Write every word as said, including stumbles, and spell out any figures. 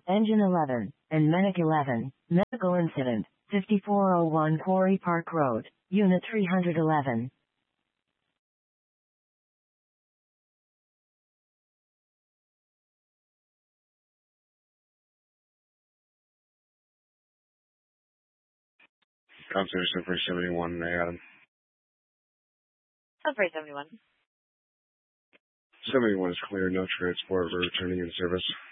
Engine eleven, and Medic eleven, medical incident, fifty-four oh one Quarry Park Road, Unit three hundred eleven. Conservation for seventy-one, Adam. Conservation seventy-one. seventy-one is clear, no transport, we're returning in service.